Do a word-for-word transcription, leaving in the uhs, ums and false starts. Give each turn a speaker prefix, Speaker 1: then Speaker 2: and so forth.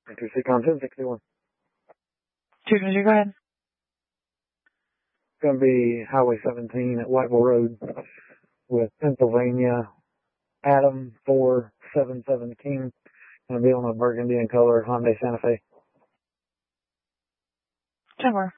Speaker 1: two six on ten sixty-one.
Speaker 2: two two, go ahead.
Speaker 1: It's going to be Highway seventeen at Whiteville Road with Pennsylvania Adam four seven seven King. Going to be on a burgundy in color Hyundai Santa Fe.
Speaker 2: ten four.